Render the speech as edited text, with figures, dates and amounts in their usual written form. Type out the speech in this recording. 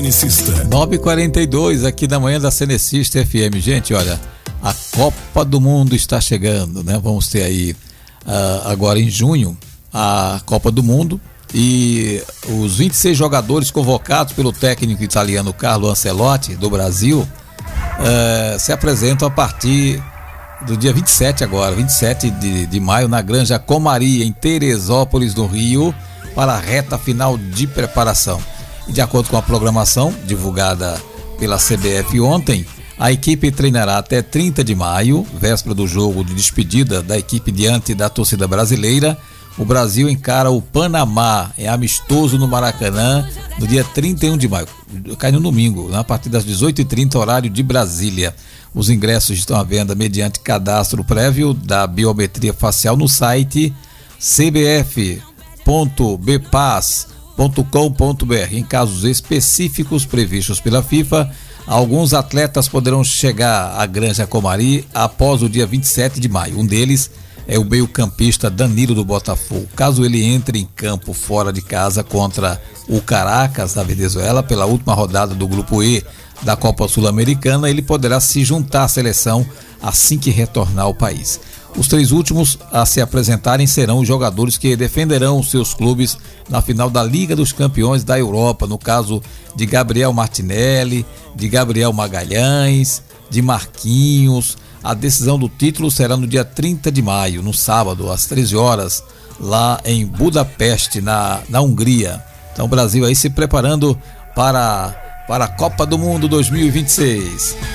Cenecista. 9h42 aqui da manhã da Cenecista FM. Gente, olha, a Copa do Mundo está chegando, né? Vamos ter aí agora em junho a Copa do Mundo e os 26 jogadores convocados pelo técnico italiano Carlo Ancelotti do Brasil se apresentam a partir do dia 27 agora, 27 de maio, na Granja Comari, em Teresópolis, do Rio, para a reta final de preparação. De acordo com a programação divulgada pela CBF ontem, a equipe treinará até 30 de maio, véspera do jogo de despedida da equipe diante da torcida brasileira. O Brasil encara o Panamá em amistoso no Maracanã no dia 31 de maio, cai no domingo, a partir das 18h30, horário de Brasília. Os ingressos estão à venda mediante cadastro prévio da biometria facial no site cbf.bpas.com.br. Em casos específicos previstos pela FIFA, alguns atletas poderão chegar à Granja Comari após o dia 27 de maio. Um deles é o meio-campista Danilo do Botafogo. Caso ele entre em campo fora de casa contra o Caracas da Venezuela pela última rodada do Grupo E da Copa Sul-Americana, ele poderá se juntar à seleção assim que retornar ao país. Os 3 últimos a se apresentarem serão os jogadores que defenderão seus clubes na final da Liga dos Campeões da Europa, no caso de Gabriel Martinelli, de Gabriel Magalhães, de Marquinhos. A decisão do título será no dia 30 de maio, no sábado, às 13 horas, lá em Budapeste, na Hungria. Então o Brasil aí se preparando para a Copa do Mundo 2026.